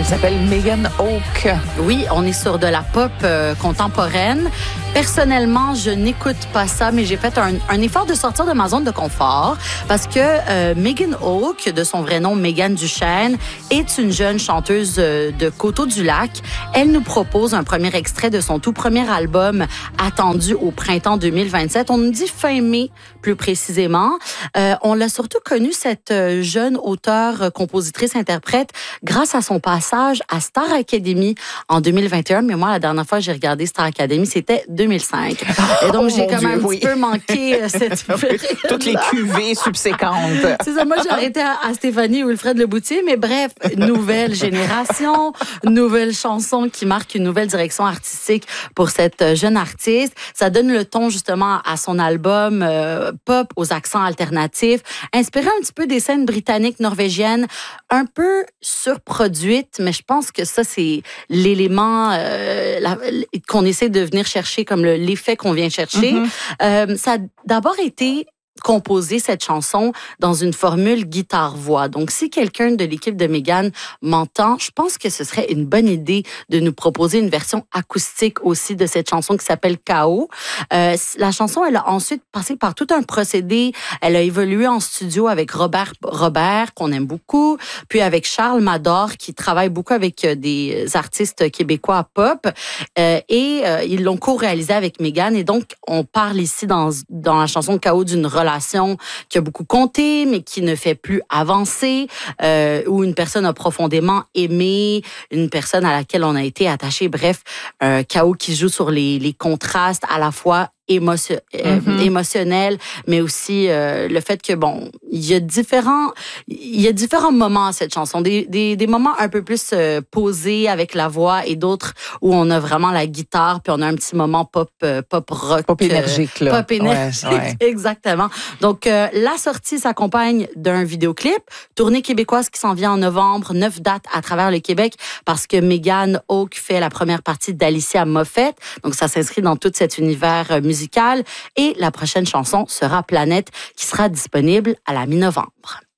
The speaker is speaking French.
Elle s'appelle Megan Oak. Oui, on est sur de la pop contemporaine. Personnellement, je n'écoute pas ça, mais j'ai fait un effort de sortir de ma zone de confort parce que Megan Oak, de son vrai nom Megan Duchesne, est une jeune chanteuse de Coteau-du-Lac. Elle nous propose un premier extrait de son tout premier album attendu au printemps 2027. On nous dit fin mai, plus précisément. On l'a surtout connue, cette jeune auteure, compositrice, interprète, grâce à son passage à Star Academy en 2021. Mais moi, la dernière fois que j'ai regardé Star Academy, c'était 2005. Et donc, j'ai quand même un petit peu manqué cette période. Toutes les cuvées subséquentes. C'est ça, moi, j'ai arrêté à Stéphanie Wilfred Leboutier. Mais bref, nouvelle génération, nouvelle chanson qui marque une nouvelle direction artistique pour cette jeune artiste. Ça donne le ton, justement, à son album pop aux accents alternatifs, inspiré un petit peu des scènes britanniques, norvégiennes, un peu surproduites, mais je pense que ça, c'est l'élément qu'on essaie de venir chercher, comme l'effet qu'on vient chercher. Ça a d'abord été composer cette chanson dans une formule guitare-voix. Donc, si quelqu'un de l'équipe de Megan m'entend, je pense que ce serait une bonne idée de nous proposer une version acoustique aussi de cette chanson qui s'appelle K.O. La chanson, elle a ensuite passé par tout un procédé. Elle a évolué en studio avec Robert, qu'on aime beaucoup, puis avec Charles Mador, qui travaille beaucoup avec des artistes québécois pop, et ils l'ont co-réalisé avec Megan. Et donc, on parle ici dans la chanson K.O. d'une relation qui a beaucoup compté, mais qui ne fait plus avancer, où une personne a profondément aimé, une personne à laquelle on a été attaché. Bref, K.O. qui joue sur les contrastes à la fois émotionnel, mais aussi le fait que, bon, il y a différents moments à cette chanson. Des moments un peu plus posés avec la voix et d'autres où on a vraiment la guitare, puis on a un petit moment pop rock. Pop énergique, là. Pop énergique, ouais. Exactement. Donc, la sortie s'accompagne d'un vidéoclip, tournée québécoise qui s'en vient en novembre, 9 dates à travers le Québec, parce que Megan Oak fait la première partie d'Alicia Moffett. Donc, ça s'inscrit dans tout cet univers musical. Et la prochaine chanson sera Planète, qui sera disponible à la mi-novembre.